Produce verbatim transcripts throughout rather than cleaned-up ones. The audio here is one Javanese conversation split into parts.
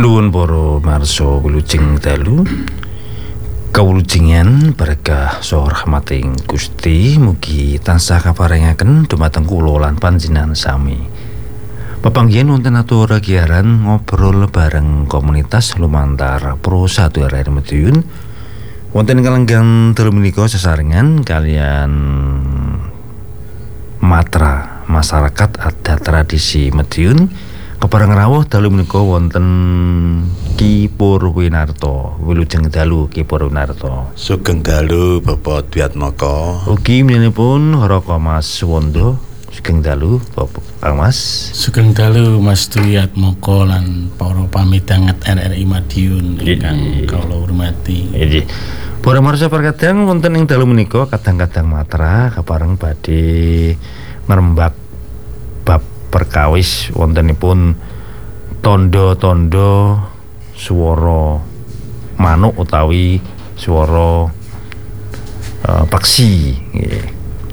Nuwun para marsa wilujeng dalu. Kawulujengan berkah saha rahmating Gusti mugi tansah kaparingaken dumateng kula lan panjenengan sami. Pepanggihan wonten atur giaran ngobrol bareng komunitas lumantar pro satu R R Madiun. Wonten kalenggan telu menika sesarengan kalian matra masyarakat adat tradisi Madiun. Kepareng rawuh dalu menika wonten Ki Purwinarto. Wilujeng dalu Ki Purwinarto. Sugeng dalu Bapak Dwiatmoko. Ugi mliginipun Raka Mas Wondo. Sugeng dalu Bapak Kang Mas. Sugeng dalu Mas Dwiatmoko lan para pamidanget R R I Madiun ingkang kula hormati. Nggih. Para marsa perkadang wonten ing dalu menika kadang-kadang matra kapareng badhe ngrembak bab perkawis wontenipun tondo-tondo swara manuk utawi swara uh, peksi nggih.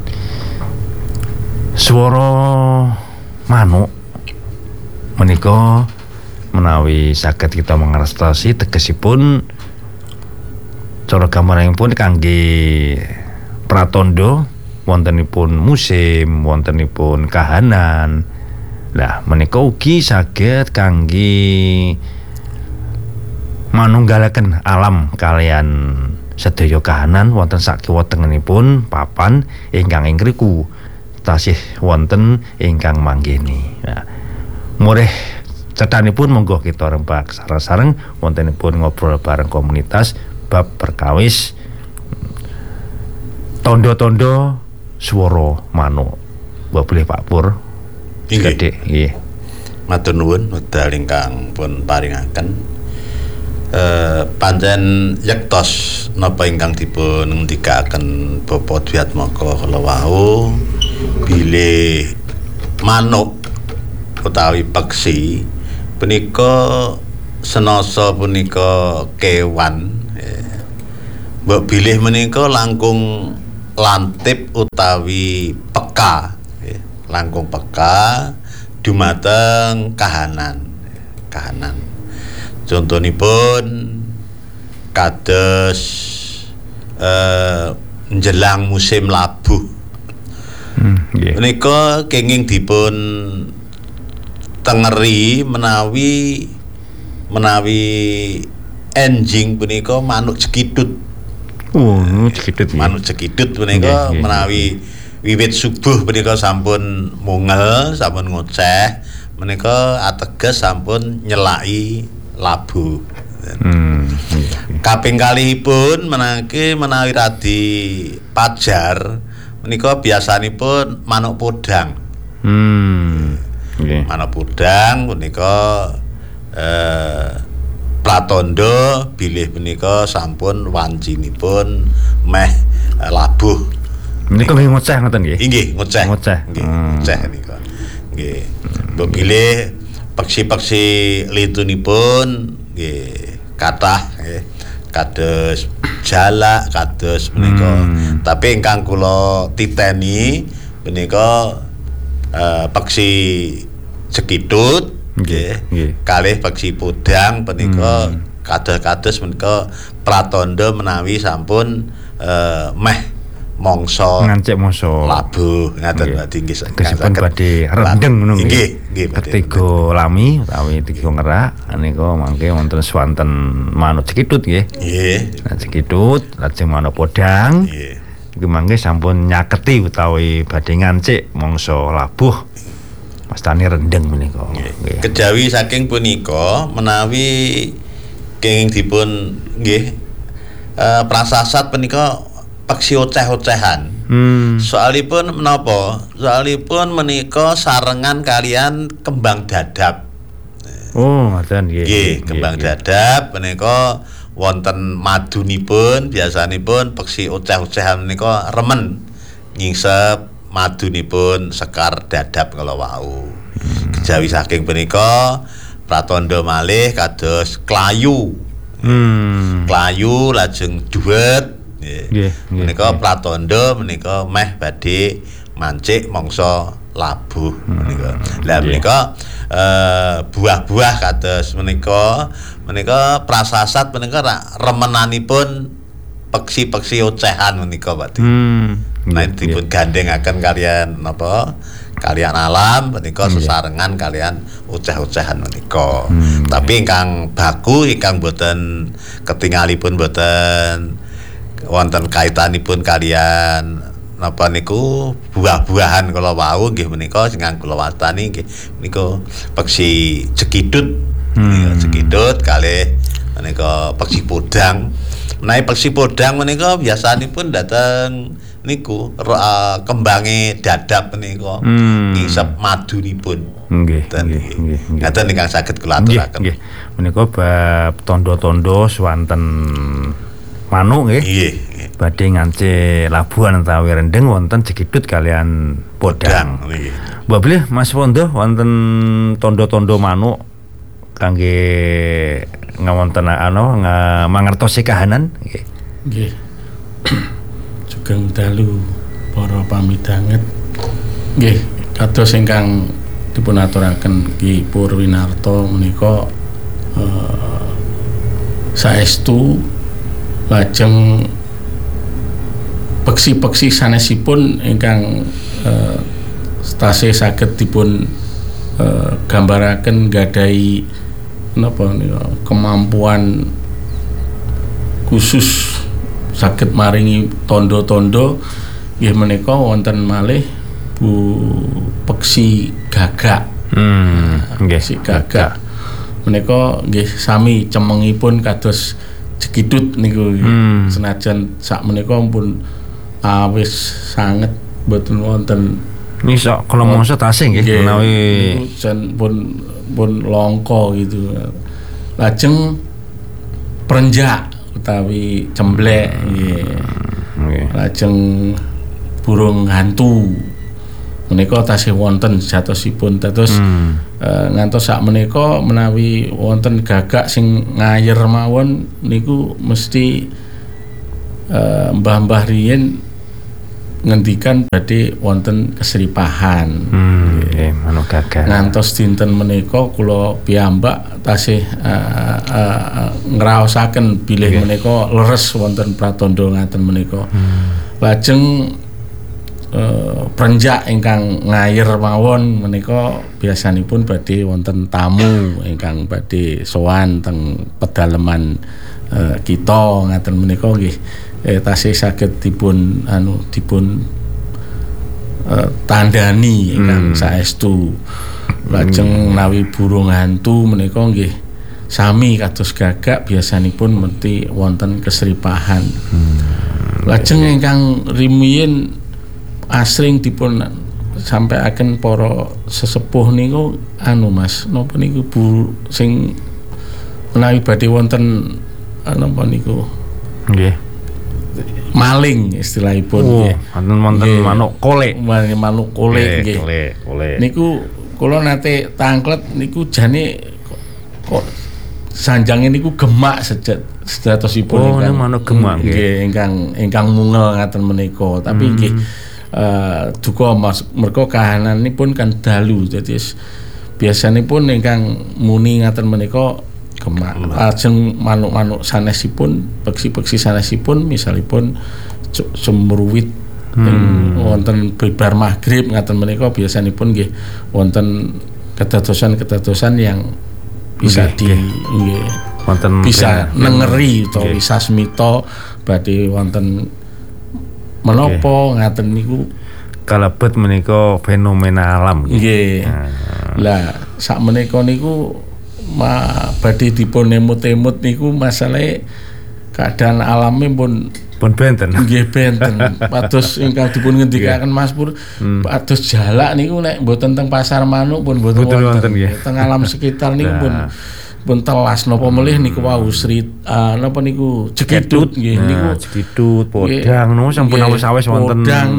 Swara manuk menika menawi saged kita mangertosi tegesipun cara gambaranipun kangge pratandha wontenipun musim, wontenipun kahanan. Lah menika ugi saged kangge manunggalaken alam kalian sedaya kahanan wonten sakiwa tengenipun papan ingkang ing ngriku tasih wonten ingkang manggeni. Nah, murih cethanipun monggo kita rembak sareng-sareng wontenipun ngobrol bareng komunitas bab perkawis tondo-tondo swara manuk. Mbok boleh Pak Pur. Inggih. Nggih. Matur nuwun wekdal ingkang pun paringaken. Eh pancen yektos napa ingkang dipun ngendikaken Bapak Dwiatmoko kala wau bilih manuk utawi peksi punika senasa punika kewan mbok bilih menika langkung lantip utawi peka. Langkung peka dumateng kahanan kahanan contonipun kados eh, menjelang musim labuh hmm, yeah. Menika kenging dipun tengeri menawi menawi enjing punika manuk cekidut. Oh, cekidut manuk cekidut punika yeah, yeah, menawi yeah. Wiwit subuh menika sampun mungel, sampun ngoceh, menika ateges sampun nyelaki labu. Hmm. Kaping kalihipun menangke menawi radi pajar, menika biasanipun manuk podang. Hmm. Okay. Manuk podang menika eh, pratandha bilih menika sampun wancine-pun meh eh, labuh. Menika nggih ngoceh ngoten nggih. Nggih, ngoceh. Ngoceh. Nggih, ngoceh nika. Nggih. Mbok bilih peksi-peksi lintunipun nggih kathah nggih. Kados jalak, kados menika. Hmm. Tapi ingkang kula titeni menika uh, peksi cekidut nggih. Kalih peksi podang menika hmm. kados-kados menika pratandha menawi sampun uh, meh mongso ngancik mongso labuh ngaten badhe nggih kesipun badhe rendeng ngono nggih nggih ketiga lami utawi tiga ngerak menika mangke wonten swanten manuk cekidut nggih nggih cekidut lajeng manuk podang nggih iki mangke sampun nyaketi utawi badhe ngancik mongso labuh mastani rendeng menika nggih kejawi saking punika menawi kenging dipun nggih uh, prasasat menika peksi oceh-ocehan. Hmm. Soalipun menapa? Soalipun menika sarengan kalian kembang dadap. Oh, ngoten nggih. Nggih, kembang dadap menika wonten madunipun, biasanipun peksi oceh-ocehan menika remen nyingsep madunipun sekar dadap kala wau. Hmm. Kejawi saking punika pratandha malih kados klayu. Hmm. Klayu lajeng duet nggih menika pratandha menika meh badhe mancik mangsa labuh menika. Lah menika eh, buah-buah kados menika menika prasasat menika remenanipun peksi-peksi ocehan menika Pak. Hmm. Nah dipun gandhengaken kalian napa kalian alam menika sesarengan kalian oceh-ocehan menika. Hmm. Tapi ingkang baku ingkang boten ketingalipun boten wonten kaitanipun kalian napa niku buah-buahan kala wau nggih menika sing kula wastani nggih menika peksi cekidut. Hmm. Cekidut kalih menika peksi podang. Menawi peksi podang menika biasanipun dateng niku uh, kembange dadap menika hmm. ngisep madunipun. Nggih, nggih, nggih. Ngaten ingkang saged kula aturaken. Nggih, menika bab tondo-tondo swanten manuk nggih. Nggih, badhe ngance labuhan utawi rendeng wonten Cekidut kalian podang. Nggih. Mbak Bilih Mas Wondo wonten tondo-tondo manuk kangge ngawonten ana mangertosi kahanan nggih. Nggih. Sugeng dalu para pamidanget. Nggih, kados ingkang dipun aturaken Ki Purwinarta menika eh, saestu lajeng peksi-peksi sanesipun ingkang eh, tasih saged dipun eh, gambaraken gadahi napa nika kemampuan khusus saged maringi tondo-tondo nggih menika wonten malih Bu peksi gagak. Hmm, nggih, si gagak. Menika nggih sami cemengipun kados Cekidut niku. Hmm. Senajan sak menika pun awis sanget mboten wonten nisa kala mangsa tasih nggih menawi jan pun pun langka gitu. Lajeng perenjak utawi cemblek nggih. Nggih. Lajeng burung hantu menika tasih wonten jatosipun dados hmm. uh, ngantos sak menika menawi wonten gagak sing ngayer mawon niku mesti uh, mbah-mbah riyin ngendikan badhe wonten kesripahan. Hmm, nggih, manuk gagak. Ngantos dinten menika kula piyambak tasih uh, uh, uh, ngraosaken bilih okay. menika leres wonten pratandha ngaten menika. Hmm. Lajeng Uh, perenjak ingkang ngayer mawon menika biasanipun badhe wonten tamu ingkang badhe sowan teng pedalaman uh, kita ngaten menika nggih eh, tasih saged dipun anu dipun uh, tandani ingkang hmm. saestu. Lajeng menawi burung hantu menika nggih sami kados gagak biasanipun mesti wonten kesripahan. Hmm. Lajeng ingkang rimiyin asring dipun sampaiaken para sesepuh niku anu Mas napa niku bu sing menawi badhe wonten napa niku nggih maling istilahipun nggih wonten wonten manuk kolek manuk kolek nggih kolek niku kula nate tangklet niku jane kok sanjange niku gemak sejat sejatosipun oh ingkang manuk gemak nggih ingkang ingkang mungel ngaten menika tapi nggih hmm. Uh, duka mas mergo kahananipun kan dalu jadi biasanipun ingkang muni ngaten menika gemak lajeng manuk-manuk sanesipun peksi-peksi sanesipun misalipun semruwit hmm. wonten bibar maghrib ngaten menika biasanipun nggih wonten kedadosan-kedadosan yang bisa di nggih wonten bisa nengeri utawa bisa smita badhe wonten menapa okay. ngaten niku kalebet menika fenomena alam nggih. Lah sak menika niku ma badhe dipun emut-emut niku masalahe keadaan alami pun pun benten. Nggih benten. Pados ingkang dipun ngendikaken Mas Pur hmm. pados jalak niku nek mboten teng pasar manuk pun mboten wonten. Teng alam sekitar niku pun pun telas napa melih niku wau sri uh, napa niku Cekidut nggih niku Cekidut podang no sampun awis-awis wonten podang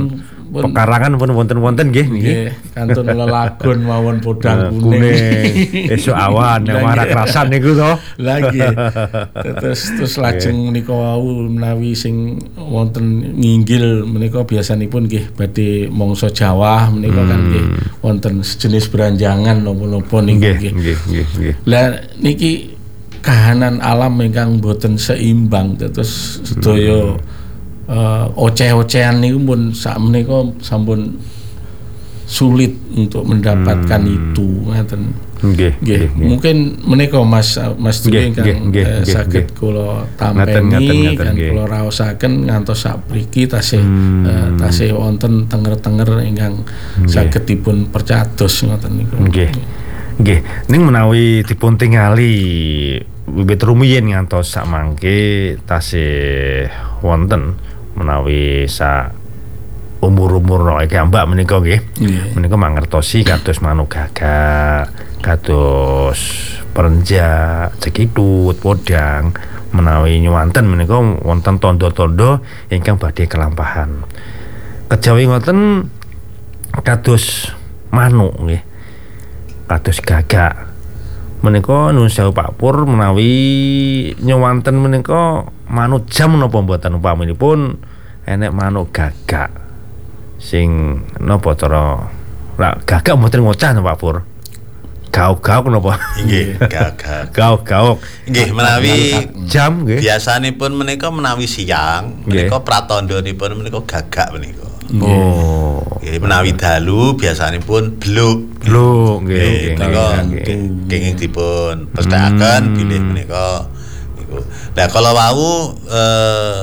pekarangan pun wonten-wonten nggih niki. Nggih, kantun lelagon mawon podang kuning. Esuk awan yang marak rasan niku to. Lah nggih. Terus terus lajeng menika wau menawi sing wonten nginggil menika biasanipun nggih badhe mangsa Jawa menika kan nggih wonten sejenis beranjangan napa-napa niku nggih. Nggih, nggih, nggih. Lah niki kahanan alam ingkang boten seimbang terus sedaya Uh, oceh-ocehan niku pun sakmenika sampun sulit untuk mendapatkan hmm. itu ngaten. Nggih. Nggih. Mungkin menika Mas Mas Dwi ingkang eh, saged kula tampeni kan kula raosaken ngantos sapriki tasih hmm. uh, tasih wonten tenger-tenger ingkang saged dipun percados ngoten niku. Nggih. Nggih. Ning menawi dipun tingali wiwit rumiyin ngantos sakmangke tasih wonten menawi sa umur-umur nek Mbak menika nggih. Yeah. Menika mangertosi kados manuk gagak, kados perenjak, cekidut, podang menawi nyuwanten menika wonten tanda-tanda ingkang badhe kelampahan. Kejawi ngoten kados manuk nggih. Kados gagak. Menika nuwun sewu Pak Pur menawi nyuwanten menika manuk jam napa mboten upaminipun enek manuk gagak sing napa cara lak gagak mboten ngocah Pak Pur. Gauk-gauk napa? Nggih, gagak. Gauk-gauk. Nggih menawi jam nggih. Biasanipun menika menawi siang, menika pratandhanipun menika gagak menika. Oh. Nggih menawi dalu biasanipun bluk. Bluk nggih. Kenging dipun pestakaken bilih menika niku. Lah kala wau eh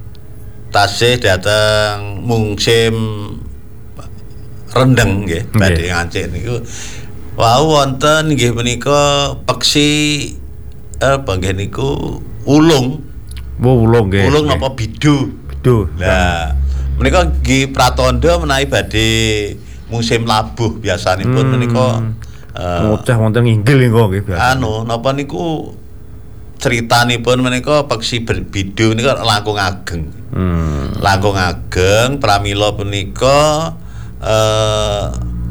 tasih dateng musim rendeng nggih badhe ngancik niku. Wau wonten nggih menika peksi apa nggih niku ulung. Oh, ulung nggih. Ulung napa bidu? Bidu. Lah menika nggih pratandha menawi badhe musim labuh biasanipun hmm. menika ngoceh uh, wonten nginggil niku nggih biasa. Anu napa niku critanipun menika peksi bidu menika langkung ageng. Hmm. Langkung ageng pramila punika uh,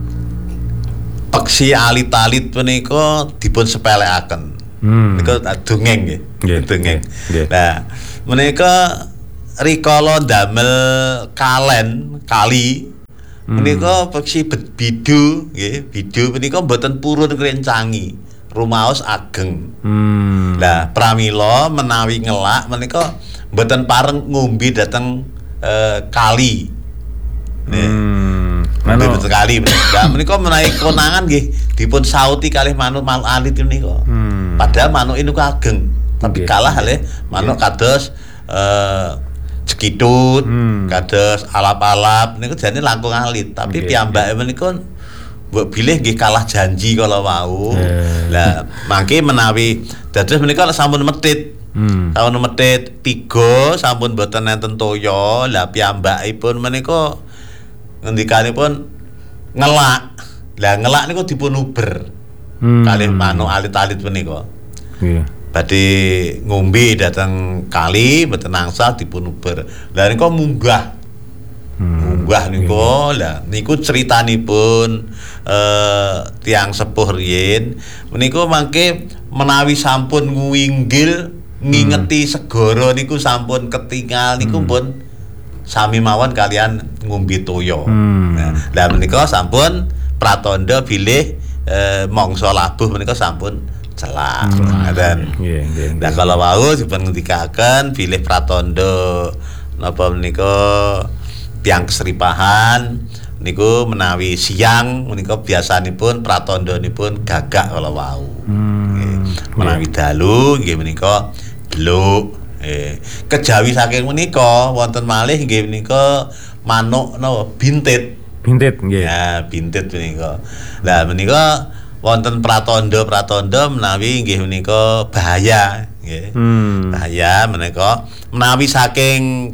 peksi alit-alit menika dipun sepelekaken. Hmm. Menika dongeng nggih. Yeah, dongeng. Yeah, yeah. Nah, menika rikala damel kalen kali hmm. menika peksi bidu nggih, bidu menika mboten purun krencangi, rumaos ageng. Hmm. Lah pramila menawi ngelak menika mboten pareng ngombe dhateng eh, kali. Nih. Hmm. Ngombe sekali menika. Menika menawi konangan nggih dipun sauti kalih manuk-manuk alit menika. Hmm. Padahal manuk niku ageng, tapi okay. kalah kalih manuk okay. kados eh cekidut, hmm. kados alap-alap niku jane langkung alit, tapi okay, piyambake okay. menika mbok bilih nggih kalah janji kala wau. Yeah. Lah mangke menawi dados menika sampun medhit. Hmm. Sampun medhit tiga sampun boten enten toya, lah piyambakipun menika ngendikanipun ngelak. Lah ngelak niku dipun uber. Hmm. Kalih manuk alit-alit menika. Nggih. Yeah. Badhe ngombe dateng kali mboten angsal dipun uber. Lah niku munggah. Hmm. Munggah niku lah niku critanipun eh tiyang sepuh riyin meniku mangke menawi sampun nguinggil ngingeti hmm. segara niku sampun ketingal niku hmm. pun sami mawon kalian ngombe toya. Hmm. Nah, lah menika sampun pratandha bilih eh mangsa labuh menika sampun celak ngoten. Nggih, nggih. Lah kala wau dipun ngendikaken bilih pratandha napa menika tiyang keseripahan niku menawi siang menika biasanipun pratandhanipun gagak kala wau. Hmm. Menawi dalu nggih menika bluk. Eh, kejawi saking menika wonten malih nggih menika manuk napa bintit. Bintit nggih. Ya, bintit menika. Lah menika wonten pratandha-pratandha menawi nggih menika bahaya nggih. Hmm. Bahaya menika menawi saking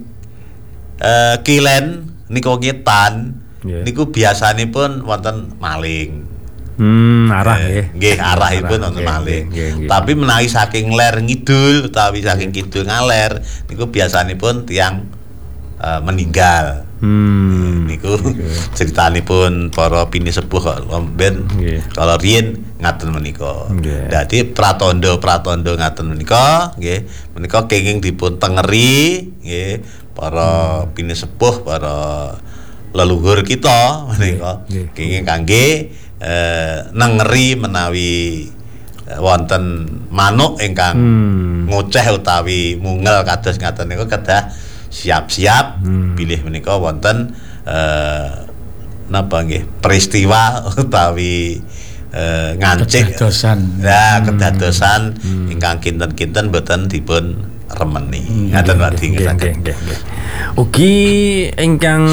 uh, kilen niku ngetan yeah. niku biasanipun wonten maling. Hmm, arah nggih. Nggih, arahipun wonten maling. Tapi menawi saking ler ngidul utawi saking kidul ngaler niku biasanipun tiyang uh, meninggal. Hmm. Niku ceritanipun para pinisepuh kok ben Nggih. kalau riyen ngaten menika. Nggih. Dadi pratandha-pratandha ngaten menika nggih menika kenging dipun tengeri nggih para pinisepuh, para leluhur kita menika Nggih. kenging kangge eh, nengeri menawi eh, wonten manuk ingkang Hmm. ngoceh utawi mungel kados ngaten niku kedah siap-siap Hmm. bilih menika wonten eh, napa nggih peristiwa utawi eh, ngancik Kedadosan. ya kedadosan ingkang kinten-kinten boten dipun remeni ngaten Pak Di Nggih, nggih, nggih, nggih. Ugi ingkang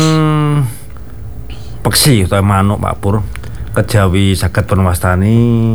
peksi utawa manuk Pak Pur kejawi saged punwastani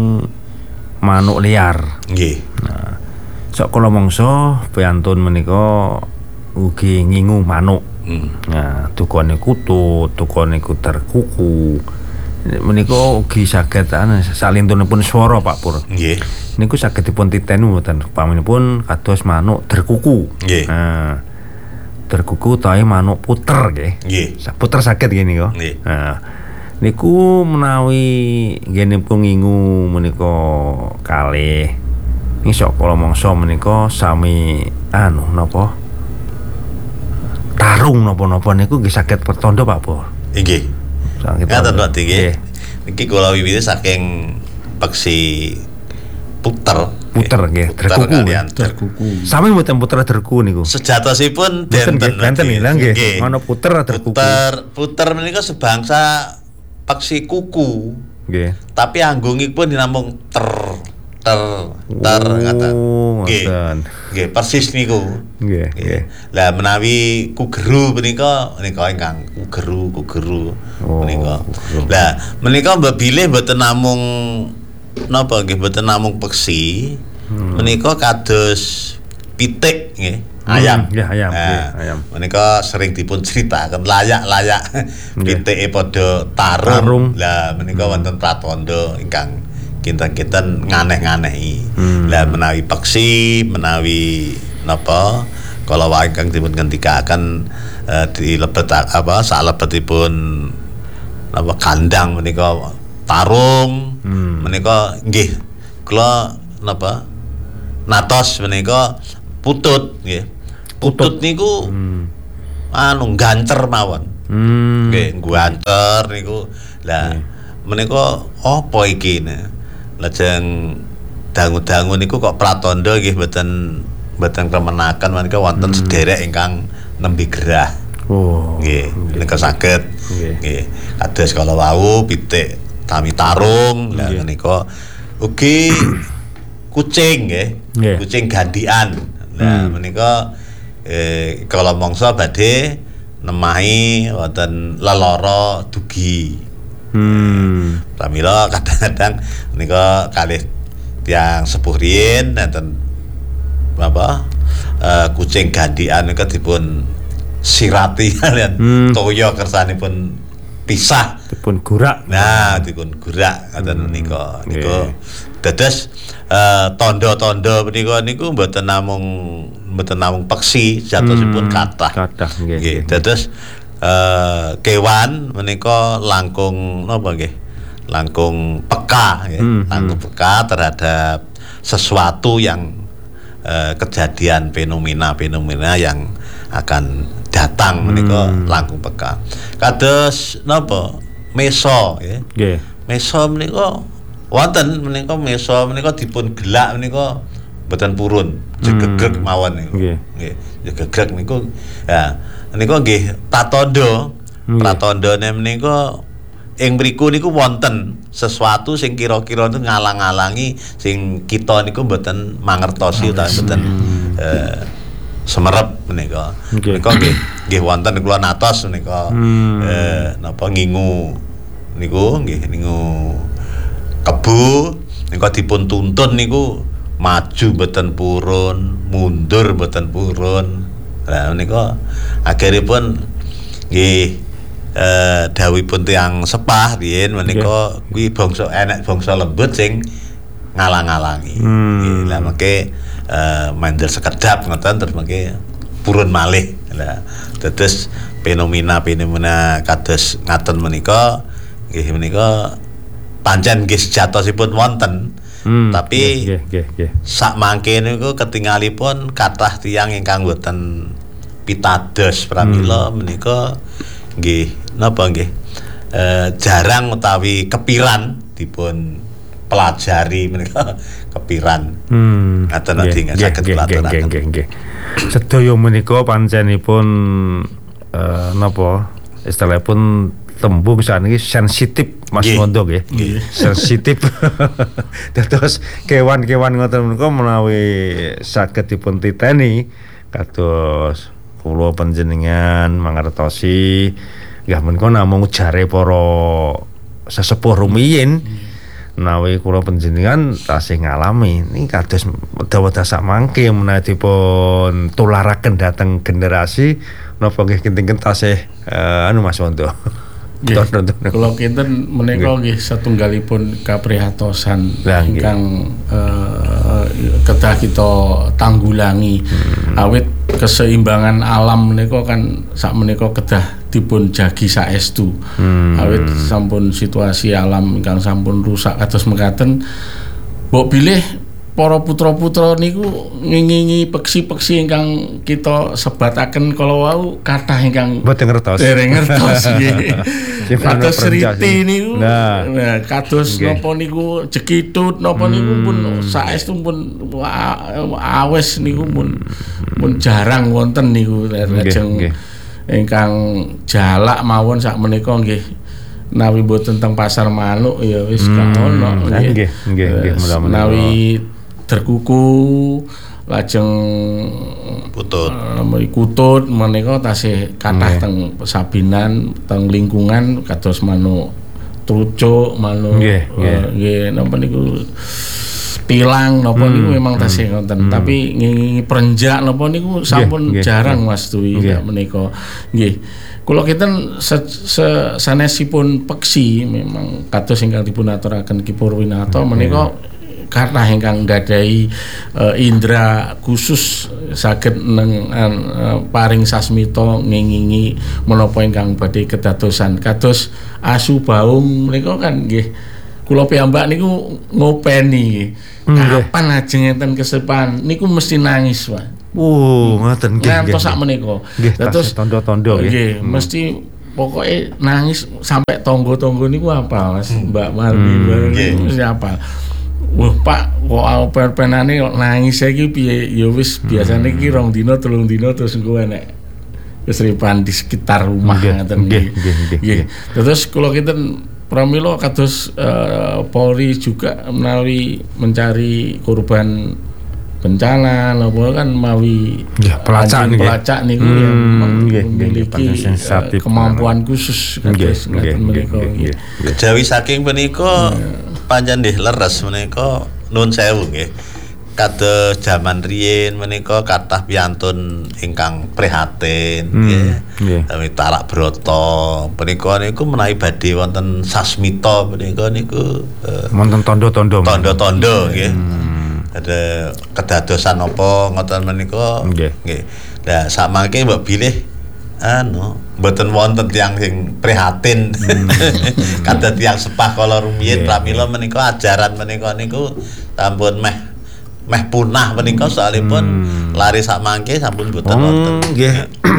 manuk liar. nggih Nah, sok kala mangsa piantun menika ugi ngingu manuk. hmm. Nah, tukone kutut, tukone kuter kuku. Menika ugi saged anu salintunipun swara Pak Pur. nggih Niku saged dipun titeni mboten paminipun kados manuk derkuku. Nggih. Nah, derkuku utawi manuk puter nggih. nggih Sa- Puter saged nggih niku. Nggih. Nah, niku menawi nggih ngingu menika kalih. Ngisok kala mangsa menika sami anu napa? Tarung napa-napa niku nggih saged pertanda Pak Pur. nggih Saged ngaten Pak Di nggih Nggih. niki kula wiwiti saking peksi puter Puter nggih, puter derkuku. kalian Derkuku. Sami mboten puter derku niku. sejatosipun Boten benten nggih, benten nggih, lah nggih. Ana puter derkuku. puter puter menika sebangsa peksi kuku Nggih. tapi anggungipun dinamung ter ter ter ngaten Oh, nggih ngoten. nggih persis niku Nggih, nggih. lah menawi kugeru menika menika ingkang kugeru kugeru Oh, menika kugeru. lah menika mbok bilih mboten namung napa nggih mboten namung peksi menika kados pitik nggih ayam Hmm, nggih, ayam, Nah, nggih, ayam. menika sering dipun ceritaken layak-layak Nggih. pitike padha tarung. Tarung. Lah menika wonten pratandha ingkang kinten-kinten nganeh-nganehi. Hmm. Lah menawi peksi, menawi napa kala wae ingkang dipun ngendikaken eh, dilebet apa salebetipun napa kandang menika tarung Hmm. menika nggih kula napa natos menika putut nggih. Putut niku Hmm. anu gancer mawon. Hmm. Nggih, gancer niku. Lah menika apa iki ne? Lajeng dangu-dangu niku kok pratandha nggih mboten mboten kemenaken menika wonten sederek ingkang nembe gerah. Oh. Nggih, menika saged. Nggih. Nggih. Kados kala wau pitik tami tarung, lah Nggih. menika ugi kucing nggih. Nggih. Kucing gandian. Nah, menika eh kala mangsa badhe nemahi wonten lelara dugi. Hmm. Pramila kadang-kadang menika kalih tiyang sepuh riyin enten apa eh, kucing gandian menika dipun sirati kalian Hmm. toya kersanipun pisah. Dipun gurak. Nah, dipun gurak ngaten menika. Nggih. Niku dados eh, tanda-tanda menika niku mboten namung mboten namung peksi, jatosipun Hmm, kathah. kathah, nggih, Nggih, nggih. dados eh, kewan menika langkung napa nggih? Langkung peka nggih. Hmm, Langkung peka terhadap sesuatu yang eh, kejadian fenomena-fenomena yang akan datang menika langkung peka. Kados napa? Meso nggih. Nggih. Meso menika wonten menika meso menika dipun gelak menika mboten purun, jegegreg mawon niku. Nggih. Nggih, jegegreg niku ya niku nggih pratandha. Nggih. Pratandhane menika ing mriku niku wonten sesuatu sing kira-kira itu ngalang-alangi sing kita niku mboten mangertosi utawi mboten eh, semerep menika. Nggih. Menika nggih nggih wonten kula natos menika Hmm. eh napa ngingu niku nggih ngingu kebu nika dipun tuntun niku maju mboten purun, mundur mboten purun. Lah menika akhiripun nggih eh dawuhipun tiyang sepah riyen menika kuwi bangsa enek bangsa lembut sing ngalang-alangi. Hmm. Nggih, lah mengke eh mandel sekedap ngoten terus mengke purun malih. Lah dados fenomena-fenomena kados ngaten menika nggih menika pancen nggih sejatosipun wonten. Hmm, tapi nggih nggih nggih. Sak mangke niku ketingalipun kathah tiyang ingkang boten pitados pramila hmm. menika nggih napa nggih eh, jarang utawi kepiran dipun pelajari menika kepiran. Hmm. Ngaten adi saged pelajaraken. Nggih nggih. Sedaya menika panjenipun uh, napa istilahipun tembung saniki sensitif Mas Mondo nggih. Sensitif. Dados kewan-kewan ngoten menika menawi saged dipun titeni kados kula panjenengan mangertosi nggih menika namung jare para sesepuh rumiyin menawi kula panjenengan tasih ngalami ini kados wedha-wedha sak mangke menawi dipun tularaken dhateng generasi napa nggih kinten tasih uh, anu Mas Wondo. Kalau kinten menika nggih satunggalipun kaprihatosan ingkang uh, kedah kita tanggulangi hmm. awit keseimbangan alam menika kan sak menika kedah dipun jagi saestu hmm. awit sampun situasi alam ingkang sampun rusak kados mekaten mbok bilih para putra-putra niku ngingingi peksi-peksi ingkang kita sebataken kala wau kathah ingkang boten ngertos. Dereng ngertos nggih. Kados Sriti niku nah, nah kados okay. napa niku Jekitut napa niku pun saestu pun awes niku pun pun jarang wonten niku lajeng ingkang jalak mawon sak menika nggih nawi boten teng pasar manuk ya wis hmm, gak ono nggih nggih nggih menawi terkuku lajeng kutut uh, kutut menika tasih kathah teng Sabinan teng lingkungan kados manuk trucuk manuk nggih napa niku pilang napa niku memang tasih ngoten tapi ngingi perenjak napa niku sampun jarang Mas Dwi menika nggih. Kula kinten sanesipun peksi memang kados ingkang dipun aturaken Ki Purwinata menika karena ingkang gadahi uh, indra khusus saged neng uh, paring sasmita ngingingi menapa ingkang badhe kedadosan kados asu baung menika kan nggih kula piyambak niku ngopeni mm, kapan ajeng enten kesepan niku mesti nangis Pak. Oh, ngoten nggih. Ngantos sak menika. Terus tondo-tondo nggih. Hmm. Mesti pokoke nangis sampai tonggo-tonggo niku apal Mas Mbak Marni hmm. mesti apal. Wah Pak, kok perpenane nangis iki piye? Ya wis biasane iki rong dina telung dina terus engko enek keseripan di sekitar rumah ngoten nggih. Nggih. Terus kula kinten pramila kados uh, Polri juga menawi mencari korban bencana napa kan mawi ya, pelacak niki pelacak niku hmm, yang memiliki uh, kemampuan khusus kados ngaten menika nggih. Kejawi saking menika panjen nggih leres menika nuwun sewu nggih. Kados jaman riyin menika kathah piyantun ingkang prihatin nggih. Kami tarak broto menika niku menawi badhe wonten sasmita menika niku wonten tondo-tondo. Tondo-tondo nggih. Ada kedadosan apa ngoten menika nggih. Nggih. Lah samangke mbok bilih anu mboten wonten tiyang sing prihatin. Hmm. Kadang tiyang sepah kala rumiyin pramila menika ajaran menika niku sampun meh meh punah menika soalipun hmm. lari sak mangke sampun mboten wonten. Nggih.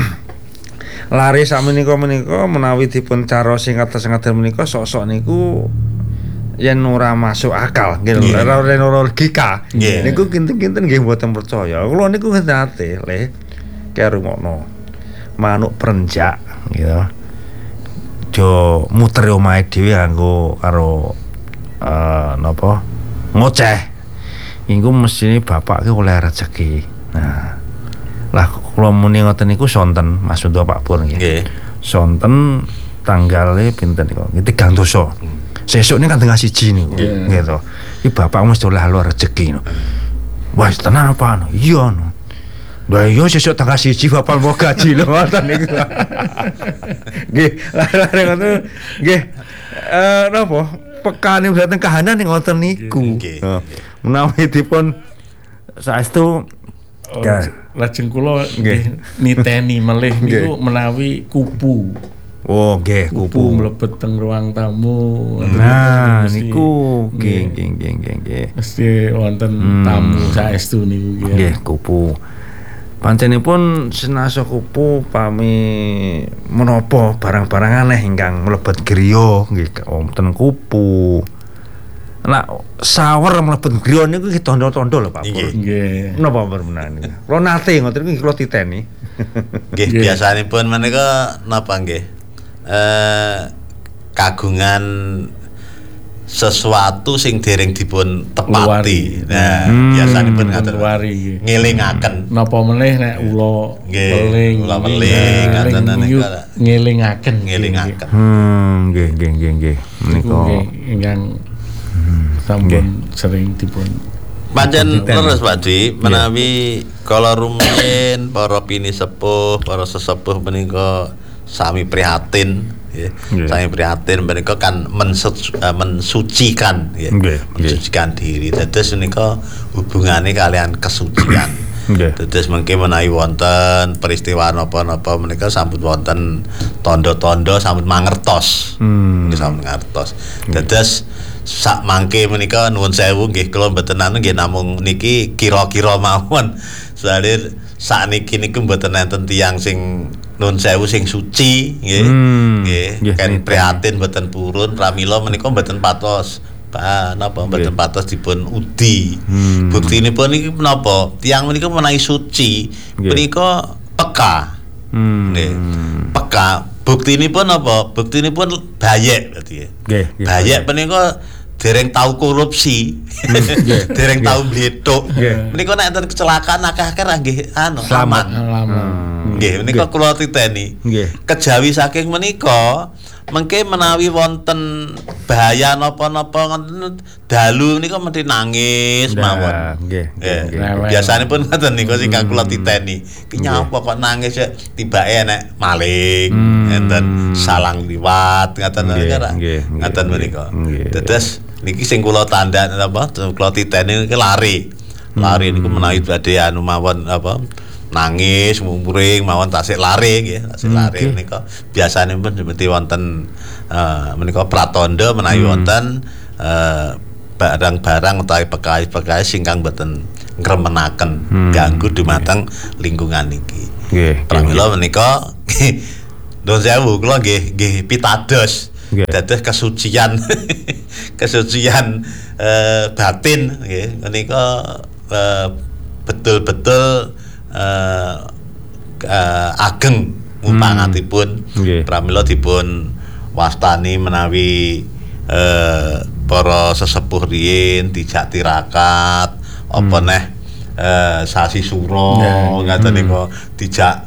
Lari sak menika menika menawi dipun cariosi ngatos ngaten menika sok-sok niku yen ora masuk akal nggih ora ora logika niku kinten-kinten nggih mboten percaya kula niku nate le kerungokno manuk perenjak gitu jo muter omahe dhewe kanggo karo uh, napa ngoceh iku mestine bapak ki oleh rezeki nah lah kula muni ngoten niku sonten Mas Undo Pak Pur nggih sonten tanggale pinten niku tigang dosa sesuk ini kan tengah siji nih, yeah. gitu. Ini bapak mesti oleh luar rezeki, no. Wah, tenan apa, no? Iya, no. Wah, iya sesuk tengah siji bapak mau gaji, no. Ngoten niku. Nggih, lare ngoten, nggih. Eh, napa? Pekane dateng kahanan ning ngoten niku. Menawi dipun saestu Oh, lajeng kula nggih niteni melih niku menawi kupu. Oh, nggih, kupu mlebet teng ruang tamu. Nah, niku nggih nggih nggih nggih. Mesti wonten tamu saestu niku nggih. Nggih, kupu. Panjenipun senasa kupu pami menapa barang-barang aneh ingkang mlebet griya nggih wonten kupu. Nek sawer mlebet griya niku nggih tanda-tanda lho Pak Pur. Nggih. Napa menawa niku? Kula nate ngoten niku kula titeni. Nggih, biasanipun menika napa nggih? Eh kagungan sesuatu sing dereng dipun tepati. Nah, hmm. biasanipun ngaten luari. Ngelingaken. Napa meneh nek ula weling, ula weling ngaten nika ngelingaken. Ngelingaken. Hmm, nggih nggih nggih nggih. Menika ingkang sampun sering dipun pancen leres Pak Dwi menawi kala rumiyin para pini sepuh, para sesepuh menika sami prihatin ya. Yeah. Sami prihatin menika kan mensuci, uh, mensucikan ya. Yeah. Mensucikan diri. Dados menika hubungane kalian kesucian. Yeah. Dados mengke menawi wonten peristiwa napa-napa menika sampun wonten tanda-tanda sampun mangertos. Hmm. Sampun mangertos. Dados sak mangke menika nuwun sewu nggih kula mboten anu nggih namung niki kira-kira mawon. Soale sakniki niku mboten enten tiyang sing nuwun sewu sing suci nggih. Nggih, hmm. kan prihatin mboten purun pramila menika mboten patos. Pak napa mboten patos dipun udi. Hmm. Buktinipun niki menapa? Tiyang menika menawi suci menika peka. Hmm. Nggih. Peka. Buktinipun apa? Buktinipun bayek berarti ya. Nggih. Bayek menika dereng tahu korupsi, hmm. dereng tahu bledok. Menika nek enten kecelakaan akeh-akeh nggih anu selamat. Nggih, menika kula titeni. Kejawi saking menika mengke menawi wonten bahaya napa-napa ngoten dalu nika mesti nangis mawon. Nggih. Biasanipun ngoten niku sing kula titeni. Ki nyapa kok nangis ya tibake nek maling, enten salang liwat ngoten nggih. Ngoten menika. Dados niki sing kula tandhan apa kula titeni iki lari. Lari niku menawi badhe anu mawon apa nangis mumpring mawon tasik lari nggih tasik lari menika biasane pun seperti wonten uh, menika pratandha menawi wonten uh, barang-barang utawi pekais-pekais ingkang boten ngremenaken ganggu dumateng lingkungan iki nggih pramila menika nuwun sewu kula nggih nggih pitados dados kesucian kesucian uh, batin nggih menika uh, betul-betul Uh, uh, ageng mupangatipun hmm. pramila dipun wastani menawi uh, para sesepuh riyin dijak tirakat hmm. apa neh uh, sasi suro yeah. ngaten nika hmm. dijak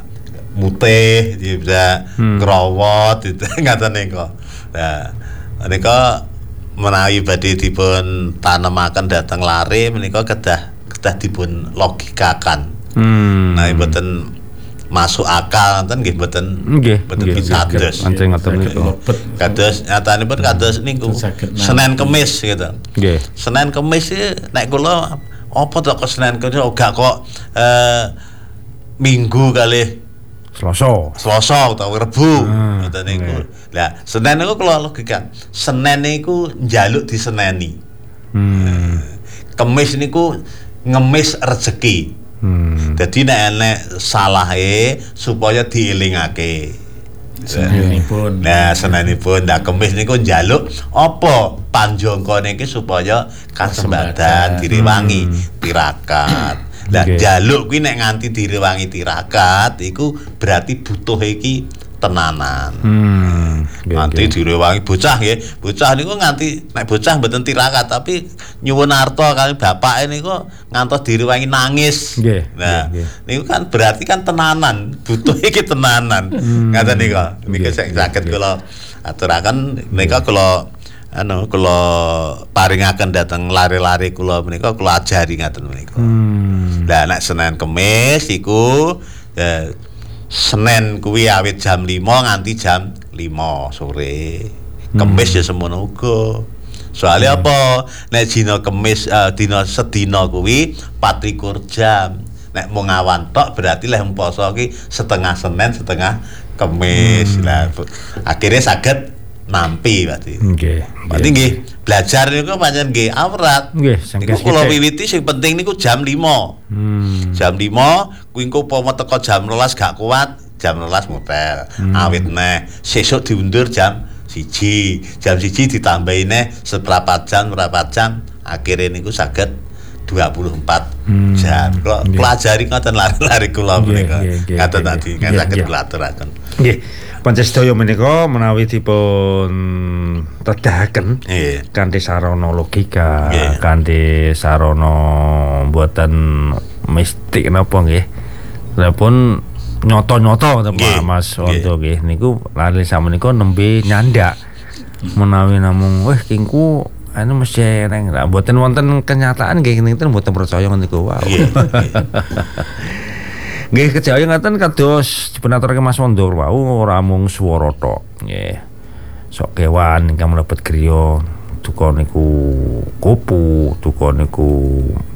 mutih dijak hmm. ngrawat ngaten nika nah menika menawi badhe dipun tanemaken dhateng lare menika kedah kedah dipun logikakan. Hmm. Nah, mboten masuk akal ngoten nggih mboten mboten pitados. Anjing ngoten niku. Kados nyatanipun kados niku Senin Kemis gitu. Nggih. Senin Kemis nek kula apa to kok Senin Kemis gak kok eh, Minggu kali Selasa. Selasa utawa Rebo ngoten niku. Lah, Senin niku kula logikan. Senin niku njaluk diseneni. Hmm. Kemis niku ngemis rezeki. Hmm. Jadi nek enek salahe supaya dielingake. Senenipun. Nah, senenipun nah Kemis niku njaluk apa panjangkane iki supaya kasembadan direwangi hmm. tirakat. Lah njaluk kuwi nek nganti direwangi tirakat iku berarti butuh iki tenanan. Hmm. Nganti direwangi bocah nggih. Bocah niku nganti nek bocah mboten tirakat tapi nyuwun arta kali bapake niku ngantos direwangi nangis. Nggih. Nah, niku kan berarti kan tenanan, butuh iki tenanan. Hmm. Ngaten niku. Niku sing saged kula aturaken menika kula anu kula paringaken dhateng lare-lare kula menika kula ajari ngaten menika. Hmm. Lah nek Senin Kemis iku eh, Senin kuwi awit jam lima nganti jam lima sore. Kemis hmm. ya semono uga. Soale hmm. apa? Nek dina Kemis uh, dina sedina kuwi patlikur jam. nek mung awan tok berarti leh poso ki setengah Senin setengah Kamis. Lah hmm. akhirnya saged nampi berarti. Nggih. Berarti nggih belajar niku pancen nggih awrat. Nggih, niku kula wiwiti sing penting niku jam lima. Hmm. Jam lima kuwi engko upama teko jam rolas gak kuat, jam rolas motel. Hmm. Awit neh sesuk diundur jam siji. Jam siji ditambahi neh seprapat jam, berapa jam akhirnya niku saged dua puluh empat hmm. jam. Kula pelajari ngoten lari-lari kula menika. Ngaten tadi kan saged kula aturaken. Nggih. Pancasila menika menawi dipun tedahaken yeah. kanthi sarana logika, yeah. kanthi sarana mboten mistik napa nggih. Lha pun nyoto-nyoto yeah. Mas Wonto nggih yeah. niku lali samenika nembe nyandak menawi namung weh kingku anu mesti neng ra mboten wonten kenyataan nggih niku mboten percaya niku wow. Yeah. Nggih kejaya ngaten kados dipunaturaken Mas Wonto wau ora mung swara tok nggih. Sok kewan ingkang mlebet griya duka niku kupu, duka niku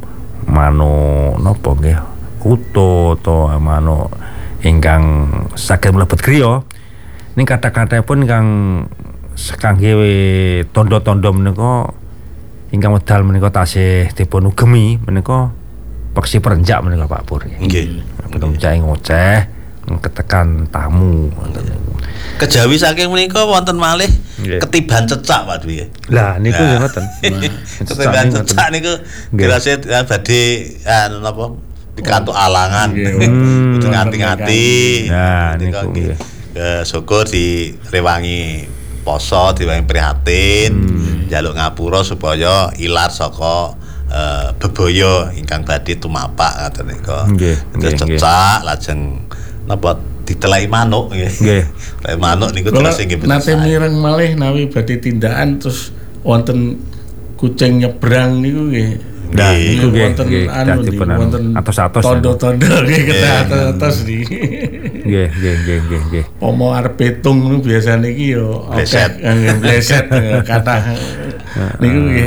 manuk napa nggih kuto to manuk ingkang saged mlebet griya. Ning kata-katapun ingkang kangge tondo-tondo menika ingkang medal menika tasih dipun ugemi menika peksi perenjak menika Pak Pur nggih. Belum cai ngoceh ketekan tamu. Kejawi saking menika wonten malih ketiban cecak Pak Dwi. Lah niku ngoten. Ketiban cecak niku dirasa badhe anu napa pikantuk alangan. Kudu ngati-ngati. Nah niku nggih. Syukur direwangi poso, direwangi prihatin, njaluk ngapura supaya ilar saka Uh, bebaya ingkang badhe tumapak ngoten nika. Nggih. Cecak lajeng napa ditelai manuk nggih. Nggih. Telai manuk niku terus nggih bener. Nate mireng malih nawi badhe tindakan terus wonten kucing nyebrang niku nggih. Nah, niku nggih wonten anu wonten atos-atos tondo-tondo nggih atos niki. Nggih, nggih, nggih, nggih, nggih. Pomo arep petung niku biasane iki yo bleset bleset kathah niku nggih.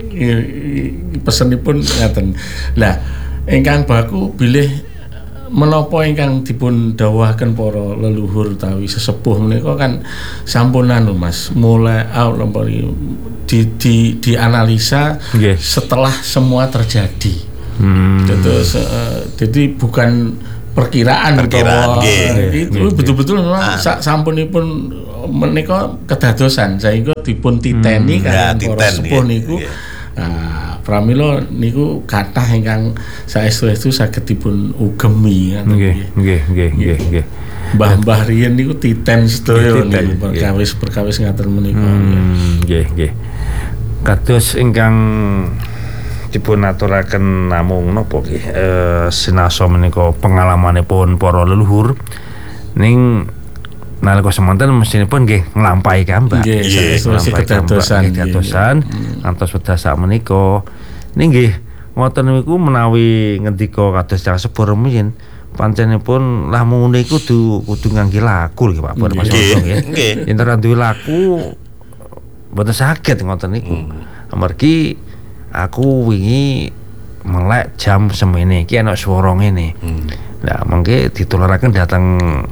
Pesenipun ngaten. Lah ingkang baku bilih menapa ingkang dipun dawuhaken para leluhur utawi sesepuh menika kan sampun anu Mas mulai out di di dianalisa yeah. setelah semua terjadi. Hmm. Terus uh, jadi bukan perkiraan utawa itu betul-betul memang ah. sampunipun menika kedadosan sehingga dipun titeni hmm. kaliyan ya, para sepuh niku. Yeah. Nah, pramila niku kathah ingkang saestu-estu saged dipun ugemi kan. Nggih, nggih, nggih, nggih, nggih. Mbah-mbah riyen niku titen sedaya niku perkawis-perkawis ngaten menika. Nggih, nggih. Kados ingkang dipun aturaken namung napa nggih eh sinasa menika pengalamanipun para leluhur ning nalika semanten mestinipun nggih nglampahi gambar. Nggih, nglampahi kedadosan, kedadosan ngantos wedha sak menika. Ning nggih ngoten niku menawi ngendika kados Cang Sepur rumiyin pancenipun lah ngono iku kudu kudu ngangge laku nggih Pak Pur Mas Wonto nggih. Yen ora duwe laku mboten saged ngoten niku. Amargi aku wingi melek jam semene iki ana swara ngene. Lah mengke ditularaken dhateng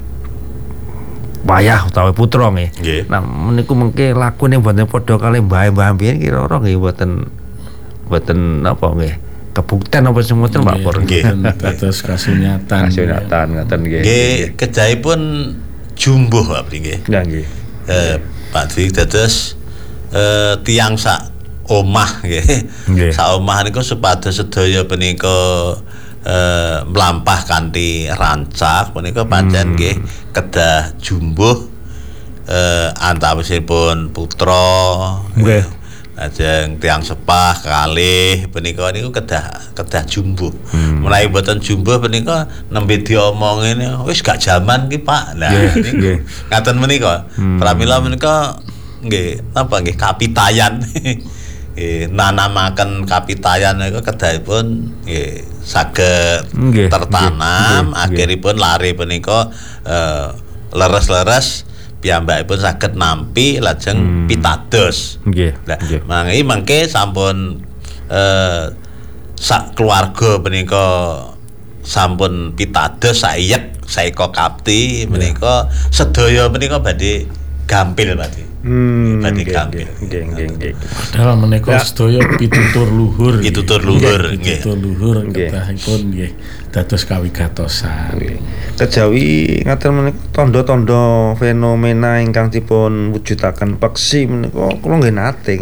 wayah utawi putra nggih. Yeah. Nah meniku mengke lakune mboten padha kalih mbah-mbah mbiyen kira-kira nggih mboten mboten napa nggih kebukten apa semoten Pak Pur nggih. Dados kasunyatan. Kasunyatan ngoten nggih. Nggih, kejaipun jumbuh Pak nggih. Nggih. Eh Pak Dwi dados eh tiyang sak omah nggih. Sak omah niku supados sedaya punika Uh, melampah kanthi rancak menika pancen nggih hmm. kedah jumbuh uh, antawisipun putra nggih lajeng tiyang sepah kalih menika niku kedah kedah jumbuh hmm. menawi boten jumbuh menika nembe diomongin wis gak jaman ki Pak. Lah niku ngaten menika hmm. pramila menika nggih napa nggih kapitayan nggih nanamaken kapitayan niku kedahipun nggih saged tertanam akhiripun lari punika uh, leres-leres piyambakipun saged nampi lajeng hmm. pitados. Nggih. Lah mangke mangke sampun uh, sak keluarga punika sampun pitados saiyek saeka kapti menika sedaya menika badhe gampil badhe. Hmm, badhe nggih, gampil. nggih, nggih, nggih. Padahal menika sedaya pitutur luhur. Pitutur luhur nggih. Pitutur luhur Nggih. ketahipun nggih dados kawigatosan. Kejawi ngaten menika tanda-tanda fenomena ingkang dipun wujudaken peksi menika kula nggih nate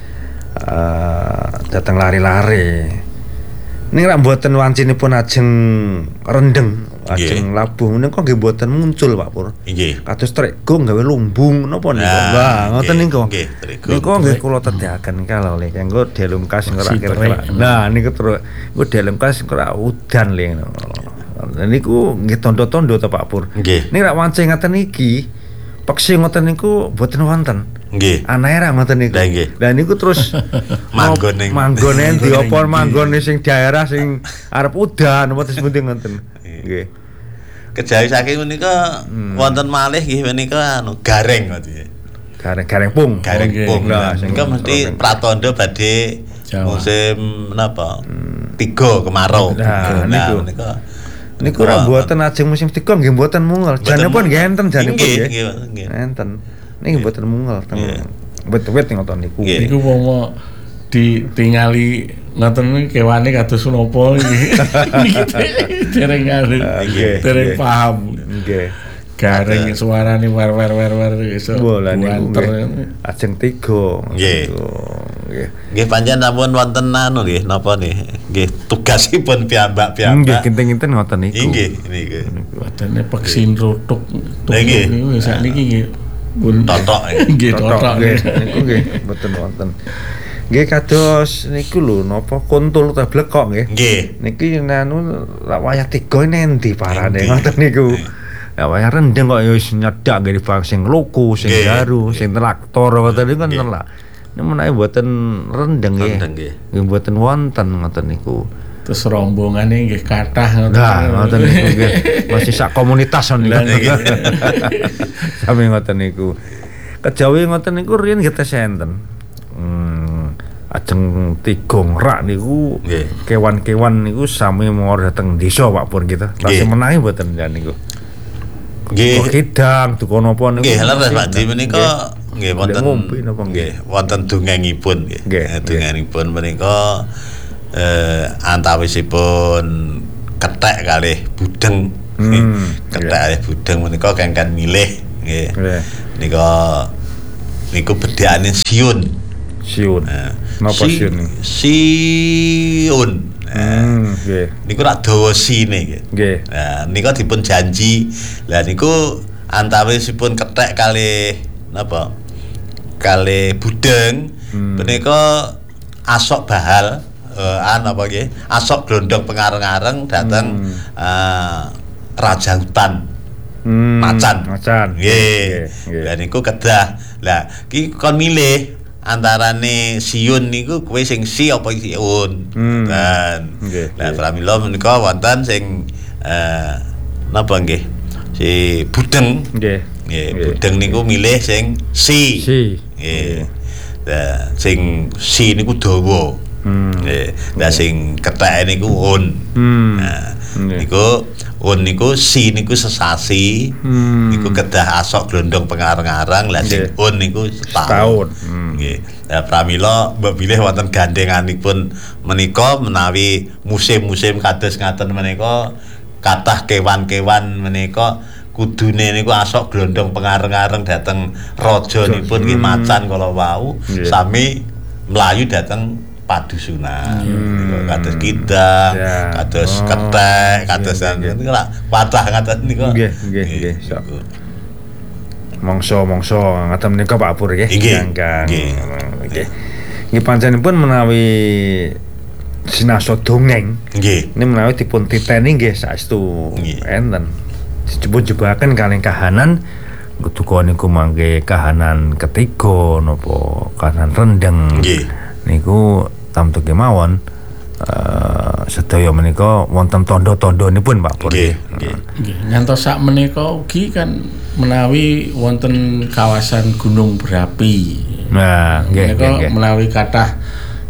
uh, dateng lari-lari. Ning rak mboten wancinipun ajeng rendeng, ajeng labuh menika nggih mboten muncul Pak Pur. Nggih. Kados tregong gawe lumbung napa niku. Nah, Wah, ngoten nggih, niku. nggih, tregong. Niku nggih kula tedhaken kalau le kanggo delum kas ngerak-ngerak. Sitek. Nah, niku terus niku delum kas ngerak udan le. Nah, niku nggih tanda-tanda to Pak Pur. Nggih. Ning rak wancing ngaten iki, peksi ngoten niku mboten wonten. Nggih. Anae ra ngoten niku. Lah, nggih. Lah niku terus Manggon ning- manggon endi Manggon apa ning manggon sing daerah sing arep udan apa terus penting ngoten. Nggih. Kejawi saking menika wonten malih nggih menika anu gareng berarti. Gareng-gareng pung. Gareng Nggih. pung. Nah, sing Menika mesti gareng. pratandha badhe Jawa. musim napa? Tiga kemarau. Nah, niku. menika Niku ora mboten ajeng musim tiga nggih mboten mungel. Janepun nggih enten janepun Nggih, nggih. nggih, nggih. Enten. Niki mboten mungel teng Nggih. wit-wit ngoten niku. Nggih. Niku umpama ditingali ngoten kewane kados napa iki. Niki dereng anu. Nggih, Dereng nggih. paham. Nggih. Gareng suarane wer-wer-wer-wer iso. Bola niku buanter. nggih. Ajeng tiga. Nggih. Nggih. Nggih pancen sampun wonten anu nggih napa nih? Nggih tugasipun Nggih, piyambak-piyambak. kinten-kinten ngoten niku. Nggih, niku. Badane peksin rutuk. Lah, nggih. Niku sakniki nggih. Pun Totok. nggih Totok totok nggih. Niku nggih mboten wonten. Nggih kados niku lho napa kuntul ta blekok nggih. Nggih. Niki anu lak wayah tiga nendi parane Endi? ngoten niku. Ya wayah rendeng kok ya wis nyedak nggih bang sing loko, sing Nggih, garu, nggih. sing traktor ngoten niku kan Nggih. lah. Nek menawi mboten rendeng nggih. Rendeng, nggih. Nggih mboten wonten ngoten niku. terus rombongane nggih kathah ngoten. Nah, ngoten niku nggih. Masih sak komunitas niku. Sami ngoten niku. Kejawi ngoten niku riyen nggih tes enten. Hmm, ajeng tigong rak niku Nggih. kewan-kewan niku sami mawar dateng desa Pak Pur gitu. Tasih Nggih. menawi mboten jan niku. Nggih. Kok kidang duka napa niku. Nggih, leres Pak Di menika nggih wonten ngombe napa nggih. nggih wonten dongengipun nggih. Nggih, Eh, Dongengipun menika eh antawisipun kethek kalih budeng. Hmm, Kethek kalih budeng menika kengken milih nggih. Nggih. Nika niku bedhekane siun. Siun. Nah, Napa si- siun niku? Siun. Nah, Hmm, nggih. niku rak dawa sine nggih. Nggih. Nah, nika dipun janji. Lah niku antawisipun kethek kalih napa? Kalih budeng Hmm. menika asok bahal eh an apa nggih? Asok glondong pengareng-areng dateng eh, raja hutan. Hmm, Macan. Macan. Nggih. Nggih. Lah niku kedah. Lah iki kon milih antarane siun niku kowe sing si apa siun. Hmm. Dan Nggih, lah nggih. pramila menika wonten sing eh napa nggih? Si budeng. Nggih. Nggih, Nggih. budeng niku milih sing si. Si. Nggih. Lah sing si niku dawa. Hmm. Nggih. Lah sing ketheke niku un. Hmm. Nah, Nggih. niku un niku si niku sesasi. Hmm. Niku kedah asok glondong pengarang-arang lah sing Nggih. un niku Setahun. setahun. Hmm. Nggih. Lah pramila mbok bilih wonten gandenganipun menika menawi musim-musim kados ngaten menika kathah kewan-kewan menika kudune niku asok glondong pengareng-areng dhateng rajanipun nggih Hmm. macan kala wau Nggih. sami mlayu dhateng padusunan. Hmm. Kados kidang, Ya. kados Oh, kethek, kados nggih, nggih. niku lak patah ngaten niku. Nggih, nggih, nggih. Sok. Mongso-mongso ngaten menika Pak Pur nggih. Nggih, Ingkang- nggih. Nggih. Nggih panjenengan menawi sinasa dongeng Nggih. ini menawi dipun titeni nggih saestu Nggih. enten. Dijebul-jebaken kalih kahanan keduka niku mangke kahanan ketiga napa kahanan rendeng. Nggih. Niku tamtu kemawon eh sedaya menika wonten tanda-tandhanipun Pak Pur. Nggih, nggih. Nggih, ngantos sak menika ugi kan menawi wonten kawasan gunung berapi. Nah, nggih, Menika nggih, nggih. menawi kathah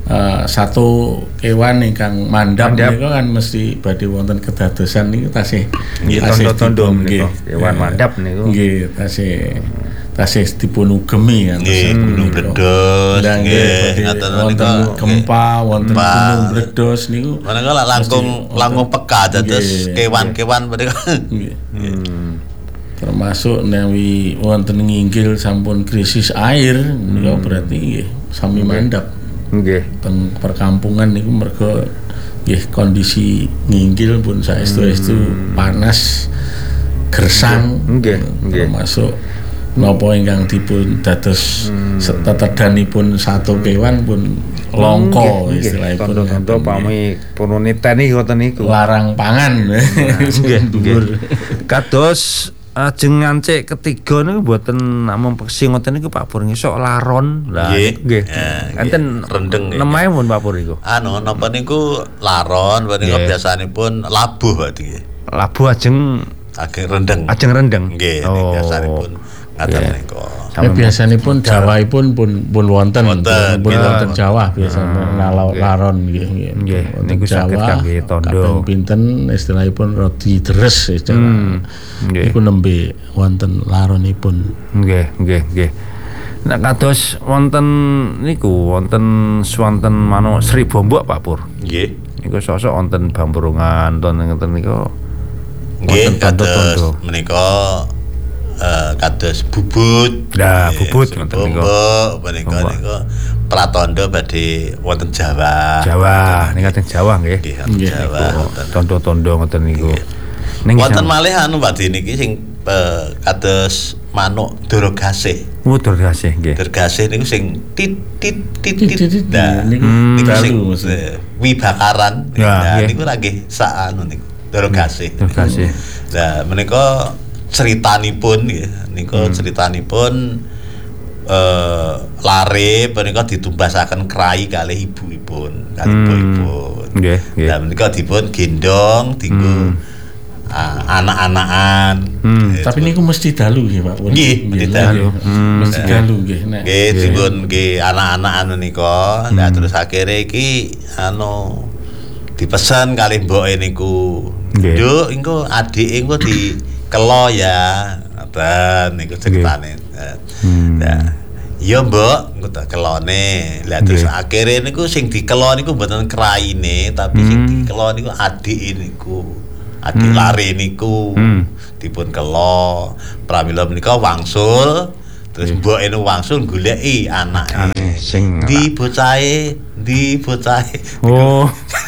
Uh, satu kewan ingkang mandhap Mandhap. niku kan mesti badhe wonten kedadosan niku tasih Nggih, tasih tondo-tondo dipun- menika. nggih. Kewan Eh, mandhap niku. Nggih, tasih tasih dipun ugemi kan. Nggih, gunung bledos, Nggih, nggih, badhe ngoten wonten menika. gempa, wonten Gempa. gunung bledos niku. Menika lak langkung Mesti- langkung peka dados Nggih, kewan-kewan menika. Nggih. Hmm. Termasuk newi wonten nginggil sampun krisis air niku berarti nggih sami mandhap. Nggih. Teng perkampungan niku mergo nggih kondisi nginggil pun saestu-estu panas gersang Nggih, nggih. termasuk napa ingkang dipun dados tetedanipun satu kewan pun langka istilahipun Tondo-tondo pami pun niteni ngoten niku. larang pangan Nggih, dhuwur. nggih. Kados ajeng ngancik ketiga niku mboten namung peksi ngoten niku Pak Pur ngesuk laron. Lah Nggih. nggih. Ya, Enten nggih. Rendeng nggih. nemae pun Pak Pur iku. Anu napa niku laron menika Nggih. biasanipun labuh berarti nggih. Labu ajeng Ageng rendeng. ajeng rendeng. Nggih, Oh. biasanipun ngaten Nggih. menika. Ya biasanipun Jawahipun pun pun wonten Wonten, pun nggih. wonten Jawa biasanya nalau nggih. laron nggih nggih. Nggih, Wonten niku saged Jawa, kangge tondo. kadang pinten istilahipun roti deres secara Hmm, nggih. niku nembe wonten laronipun. Nggih, nggih, nggih. Nek kados wonten niku wonten swanten manuk Sri Bombok Pak Pur. Nggih. Niku sosok wonten bamburungan wonten ngoten niku. Nggih, Wonten tondo-tondo. kados menika eh kados bubut. Lah, Nggih, bubut Sri ngoten niku. Bombok menika Bombok. niku pratandha badhe wonten Jawa. Jawa, niku teng Jawa nggih. Nggih, wonten Nggih. Jawa. wonten. Tondo-tondo ngoten niku. Ning Wonten sam- malih anu Pak niki sing eh, kados manuk Dorogasih. Mutur gasih nggih. Dorogasih niku sing tit tit tit Tit, tit, tit. tit. Nah, Niku Hmm, niku dalu sing maksudnya. eh, wibakaran. Ya, Nah, nggih. niku ra nggih sak anu niku Dorogasih. Mutur gasih. Nah, menika ceritanipun nggih, niku ceritanipun eh lare menika ditumbasaken krai kalih ibuipun, kalih Hmm. ibuipun. Nggih, nggih. Nah, menika dipun gendong dinggo ah, anak-anakan. Hmm. Eh, Tapi niku mesti dalu nggih Pak. Pun. Nggih, mesti dalu. Hmm. Mesti dalu nggih nek. Nggih, dipun nggih anak-anak anu nika. Nah, terus akhirnya iki anu dipesan kali mboke niku. Nggih. Nduk, engko adike engko dikelo ya. Ngoten niku ceritane. Hmm. Nah, iya mbok, engko tak kelone. Lah terus Nggih. akhirnya niku sing dikelo niku mboten kraine, tapi sing Hmm. dikelo niku adike niku. Adik Hmm. lare niku Hmm. dipun kelo. Pramila menika wangsul, terus mboke niku wangsul goleki anake. Anake sing Di bocahe, di bocahe. Oh.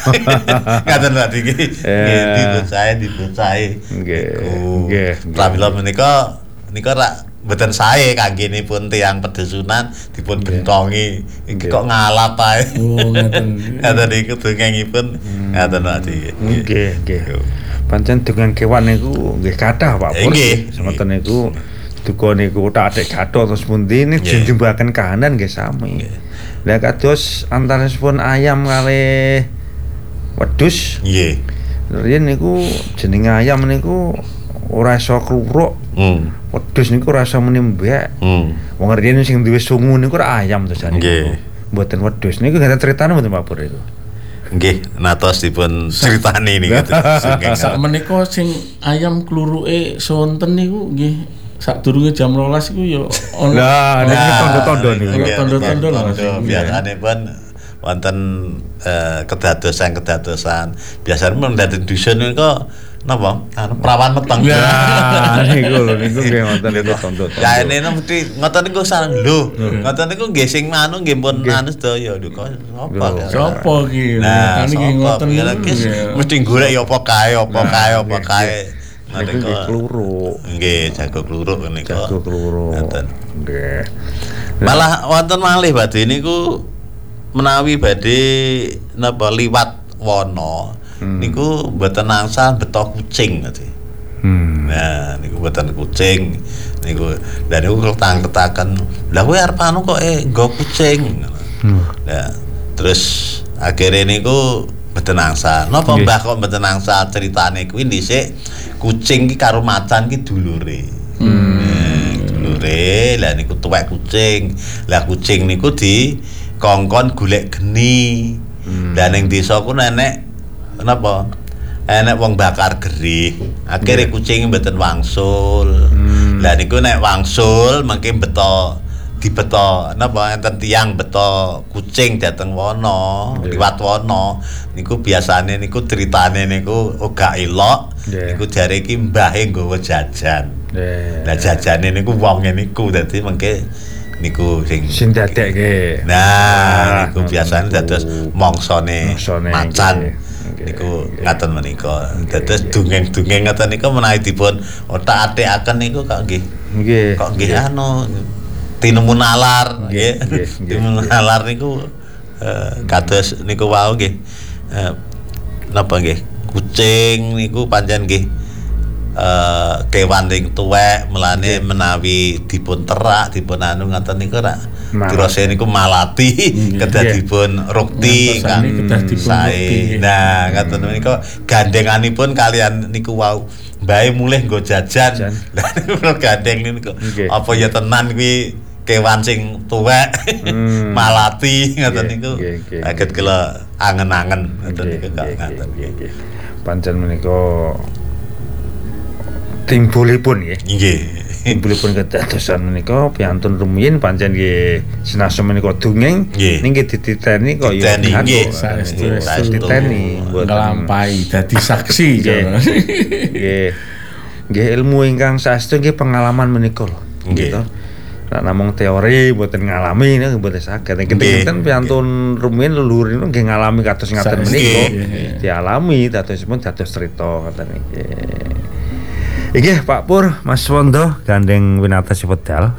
Ngaten tadi iki. Eh. Nggih, di bocahe, di bocahe. Nggih, Niku. nggih, nggih. Pramila menika nika rak mboten sae kanggenipun tiyang pedesunan dipun bentongi. Iki kok ngalap ae. Oh ngaten. Ngaten niku dongengipun ngaten tadi. Nggih, nggih. Pancen dengan kewan niku nggih kathah Pak Pur. Nggih. Semoten niku duka niku tak adek gathah terus pundi ini Nggih. dijembaken kahanan nggih sami. Lah kados antaranipun ayam kalih wedhus. Nggih. Riyen niku jenenge ayam niku ora iso kluruk. Hmm. Wedhus niku ora iso muni mbek. Hmm. Wong riyen sing duwe sungu niku ora ayam to jane. Nggih. Mboten wedhus niku ngaten critane mboten Pak Pur itu. Nggih, natos dipun critani niku. Sak menika sing ayam kluruke sonten niku nggih sadurunge jam rolas iku ya ono. Lah, niku tondo-tondo niku. Ono tondo-tondo lah, Mas. Biasane pun wonten eh, kedadosan-kedadosan. Biasane men dadi dusun niku napa? Anu prawan meteng. Ya, niku lho niku nggih wonten niku tondo-tondo. Ya ini mesti ngoten niku sareng lho. Ngoten niku nggih sing anu nggih pun anu sedaya lho kok sapa. Lho. Sapa iki? Nah, Kan iki sapa? ngoten Ya, niku, guys, nggih. mesti golek ya apa kae, apa kae, apa kae. Niku nggih kluruk. Nggih, jago kluruk niku. Jago kluruk. Ngoten. Nggih. Malah wonten malih badhe niku menawi badhe napa liwat wana niku mboten angsal beto kucing ngerti. Hmm. Nah, niku mboten kucing niku. Lah niku ketang-ketaken. Lah kowe arep anu kok eh nggo kucing. Hmm. Nah, terus akhirnya niku mboten angsal. Napa Nggih. Mbah kok mboten angsal ceritane kuwi dhisik kucing ki karo macan ki dulure. Hmm. Dulure, lah niku tuwek kucing. Lah kucing niku di kongkon golek geni. Lah ning desa ku nenek napa? Enek wong bakar gerih. Akhire kucing mboten wangsul. Lah niku nek wangsul mengke beto dibeto napa enten tiyang beto kucing dateng wana, liwat wana. Niku biasane niku critane niku ora elok. Niku jare iki mbahe nggawa jajan. Lah jajane niku wonge niku dadi mengke niku sing sing dadekke. Nah, niku biasane dados mongsone macan. Niku ngaten menika. Dados dungeng-dungeng ngaten niku menawi dipun otak-atikaken niku kok nggih. Nggih. Kok nggih anu tinemu nalar nggih. Tinemu nalar niku kados niku wau nggih. Napa nggih? Kucing niku pancen nggih Uh, kewan sing tuwek melane menawi dipun terak dipun anu ngaten niku ra dirose niku malati kedah dipun rukti kan sae. Nah ngaten menika gandenganipun kalian niku wau mbae mulih nggo jajan. Lah niku gandeng niku apa ya tenan kuwi kewan sing tuwek malati ngaten niku saged kula angen-angen ngaten niku ngaten nggih. Pancen menika timbulipun nggih. Nggih. Timbulipun kedadosan menika piantun rumiyin pancen nggih sinasa menika dongeng nggih dititeni kok ya nggih saestu dititeni nglampahi dadi saksi nggih. Nggih ilmu ingkang saestu nggih pengalaman menika lho. Nggih to. Nek namung teori mboten ngalami niku mboten saged. Kinten piantun rumiyin leluhur niku nggih ngalami kados ngaten menika. Dialami dadosipun dados crita ngoten nggih. Iki Pak Pur, Mas Wondo gandeng winatasi pedal.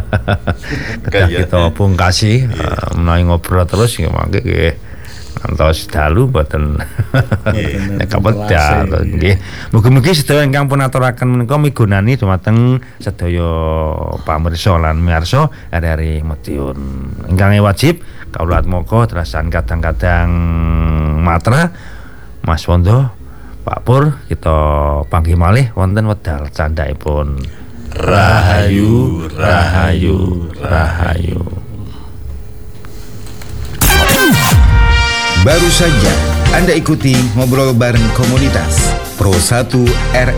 Kita pungkasi menawi ngobrol terus ya mangke nggih ngantos dalu mboten nek pedal nggih. Mugi-mugi sedaya ingkang pun aturaken menika migunani dumateng sedaya pamirsa lan miyarsa R R I Madiun. Ingkang wajib kawula atmaka terasan kadang-kadang matra Mas Wondo Pak Pur kita panggih malih wonten wedal candhaipun Rahayu Rahayu Rahayu. Baru saja Anda ikuti ngobrol bareng komunitas Pro satu R